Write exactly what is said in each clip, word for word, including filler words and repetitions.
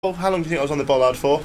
Well, how long do you think I was on the bollard for?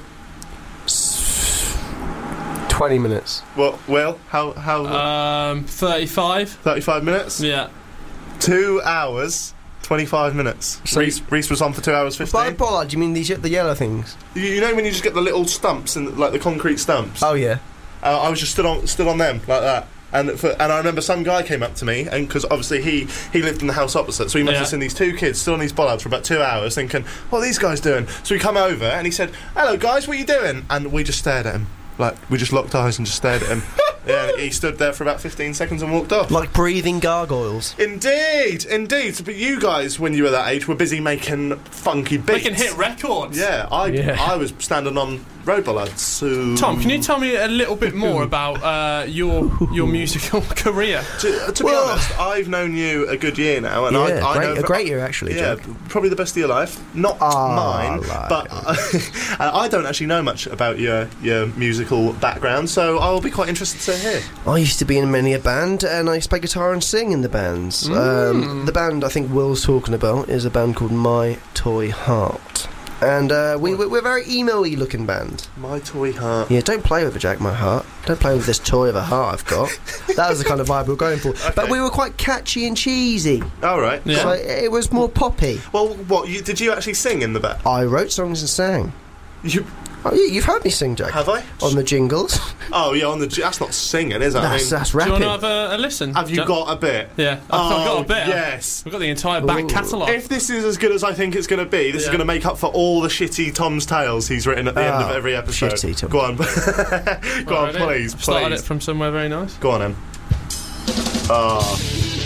Twenty minutes. Well, Will, how how? Um, thirty-five. Thirty-five minutes. Yeah. Two hours, twenty-five minutes. So Reese, Reese was on for two hours By fifteen. bollard, do you mean these the yellow things? You, you know when you just get the little stumps and like the concrete stumps. Oh yeah. Uh, I was just stood on stood on them like that. And for, and I remember some guy came up to me, and because obviously he, he lived in the house opposite, so he must Yeah. have seen these two kids stood on these bollards for about two hours, thinking, "What are these guys doing?" So we come over, and he said, "Hello guys, what are you doing?" And we just stared at him, like we just locked eyes and just stared at him. Yeah, he stood there for about fifteen seconds and walked off. Like breathing gargoyles. Indeed, indeed. But you guys, when you were that age, were busy making funky beats. They can hit records. Yeah, I Yeah. I was standing on road bollards. So Tom, can you tell me a little bit more about uh, your your musical career? To, to Well- be honest, I've known you a good year now, and Yeah, I, I great, know a great year actually, Yeah, Jack. probably the best of your life. Not Ah, mine, like but uh, I don't actually know much about your your musical background, so I'll be quite interested to hear. I used to be in many a band, and I used to play guitar and sing in the bands. Um, the band I think Will's talking about is a band called My Toy Heart. And uh, we, we're a very emo-y looking band. My Toy Heart. Yeah, don't play with it, Jack, my heart. Don't play with this toy of a heart I've got. That was the kind of vibe we were going for. But we were quite catchy and cheesy. All right. Yeah. So it was more poppy. Well, what you, did you actually sing in the band? I wrote songs and sang. You Oh, yeah, you've heard me sing, Jack. have I? On the jingles. Oh yeah, on the that's not singing, is it? I That's, mean, that's Do you rapping. want to have a, a listen? have you Jack? got a bit? Yeah, I've Oh, got a bit. yes. We've got the entire back Ooh. catalogue. If this is as good as I think it's going to be, this is Yeah. going to make up for all the shitty Tom's Tales he's written at the end of Oh, every episode. shitty Tom. Go on, go on, Alrighty. please, I've started please. it from somewhere very nice. Go on, then. Oh,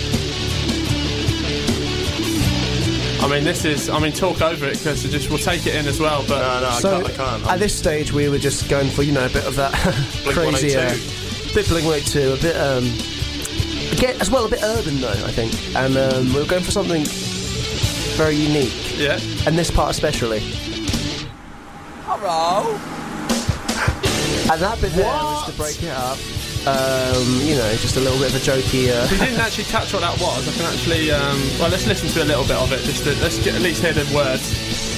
I mean, this is. I mean, talk over it because just we'll take it in as well. But no, no, So, I can't. I can't. At this stage, we were just going for, you know, a bit of that crazy, uh, bit Blink one eighty-two, a bit, um, get as well, a bit urban though, I think. And um, we were going for something very unique, yeah, and this part especially. Hello. And that bit there was to break it up. Um, you know, just a little bit of a jokey. Uh, we didn't actually catch what that was. I can actually. Um, well, let's listen to a little bit of it. Just to, let's get, at least hear the words.